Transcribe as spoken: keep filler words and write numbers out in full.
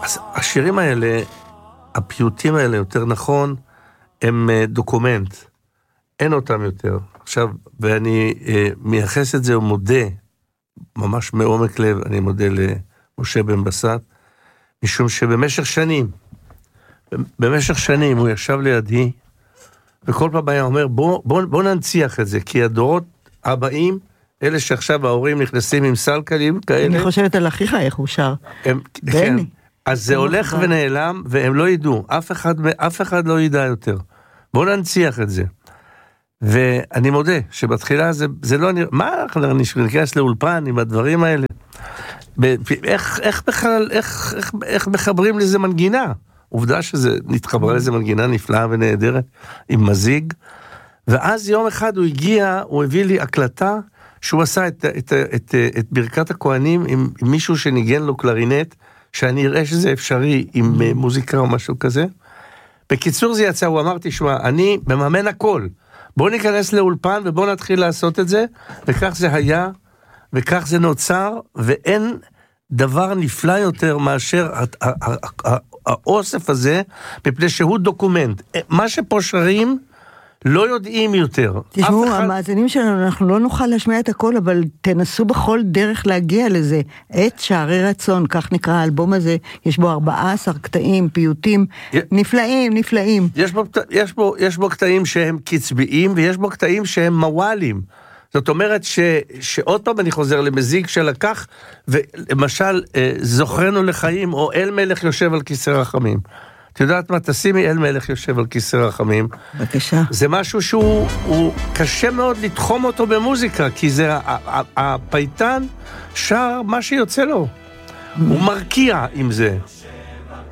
אז השירים האלה, הפיוטים האלה, יותר נכון, הם דוקומנט. אין אותם יותר. עכשיו, ואני אה, מייחס את זה ומודה, ממש מעומק לב, אני מודה למשה בן בסט, משום שבמשך שנים, במשך שנים הוא ישב לידי, וכל פעם היה אומר, בוא, בוא, בוא ננציח את זה, כי הדורות הבאים, אלה שעכשיו ההורים נכנסים עם סלקלים כאלה. אני חושבת על אחיך, איך הוא שר. הם, כן, אז זה הולך ונעלם, והם לא ידעו, אף אחד, אף אחד לא ידע יותר. בוא ננציח את זה. ואני מודה שבתחילה זה, זה לא נראה, מה אנחנו נכנס לאולפן עם הדברים האלה? איך, איך בכלל, איך, איך, איך מחברים לזה מנגינה? עובדה שזה נתחבר לזה מנגינה נפלאה ונהדרת, עם מזיג, ואז יום אחד הוא הגיע, הוא הביא לי הקלטה, שהוא עשה את, את, את, את, את ברכת הכהנים עם, עם מישהו שניגן לו קלרינט, שאני אראה שזה אפשרי עם mm. מוזיקה או משהו כזה. בקיצור זה יצא, הוא אמר, תשמע, אני מממן הכל, בוא ניכנס לאולפן ובוא נתחיל לעשות את זה, וכך זה היה, וכך זה נוצר, ואין דבר נפלא יותר מאשר האוסף הזה, מפני שהוא דוקומנט. מה שפה שרים, לא יודעים יותר. תשמעו, המאזינים שלנו, אנחנו לא נוכל להשמיע את הכל, אבל תנסו בכל דרך להגיע לזה. את שערי רצון, כך נקרא האלבום הזה, יש בו ארבעה עשר קטעים, פיוטים, נפלאים, נפלאים. יש בו, יש בו, יש בו קטעים שהם קצביים, ויש בו קטעים שהם מוואלים. זאת אומרת ש, שעוד פעם אני חוזר למזיג שלקח, ולמשל, זוכרנו לחיים, או אל מלך יושב על כיסא רחמים. את יודעת מה, תשימי אל מלך יושב על כיסא רחמים. בבקשה. זה משהו שהוא הוא קשה מאוד לתחום אותו במוזיקה, כי זה הפייטן שר מה שיוצא לו. הוא מרקיע עם זה.